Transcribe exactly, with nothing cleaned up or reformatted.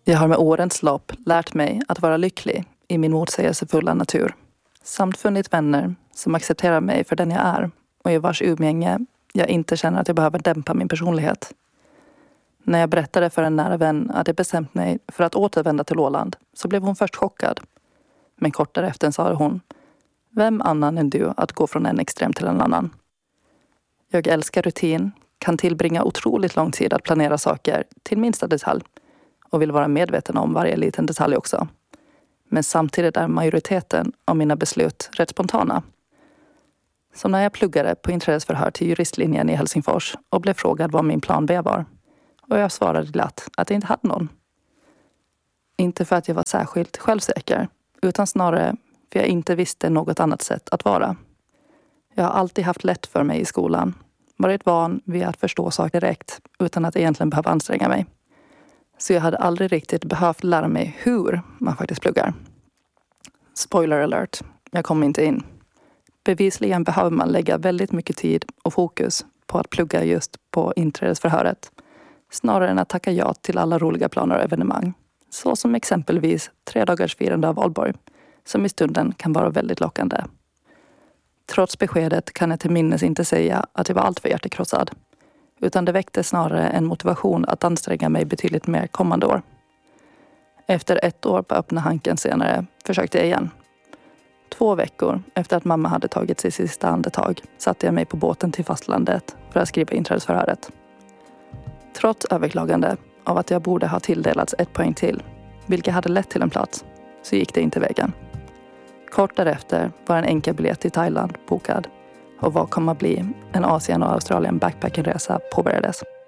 Jag har med årens lopp lärt mig att vara lycklig i min motsägelsefulla natur. Samt funnit vänner som accepterar mig för den jag är och i vars umgänge jag inte känner att jag behöver dämpa min personlighet. När jag berättade för en nära vän att jag bestämt mig för att återvända till Åland så blev hon först chockad. Men kort därefter sa hon: vem annan än du att gå från en extrem till en annan? Jag älskar rutin, kan tillbringa otroligt lång tid att planera saker till minsta detalj och vill vara medveten om varje liten detalj också. Men samtidigt är majoriteten av mina beslut rätt spontana. Som när jag pluggade på inträdesförhör till juristlinjen i Helsingfors och blev frågad vad min plan B var. Och jag svarade glatt att jag inte hade någon. Inte för att jag var särskilt självsäker, utan snarare för jag inte visste något annat sätt att vara. Jag har alltid haft lätt för mig i skolan. Varit van vid att förstå saker direkt utan att egentligen behöva anstränga mig. Så jag hade aldrig riktigt behövt lära mig hur man faktiskt pluggar. Spoiler alert, jag kom inte in. Bevisligen behöver man lägga väldigt mycket tid och fokus på att plugga just på inträdesförhöret. Snarare än att tacka ja till alla roliga planer och evenemang. Så som exempelvis tre dagars firande av Valborg, som i stunden kan vara väldigt lockande. Trots beskedet kan jag till minnes inte säga att jag var allt för hjärtekrossad. Utan det väckte snarare en motivation att anstränga mig betydligt mer kommande år. Efter ett år på öppna hanken senare försökte jag igen. Två veckor efter att mamma hade tagit sig sista andetag satte jag mig på båten till fastlandet för att skriva inträdesförhöret. Trots överklagande av att jag borde ha tilldelats ett poäng till, vilket hade lett till en plats, så gick det inte vägen. Kort därefter var en enkel biljett till Thailand bokad och vad kommer att bli en Asien och Australien backpackingresa påbörjades.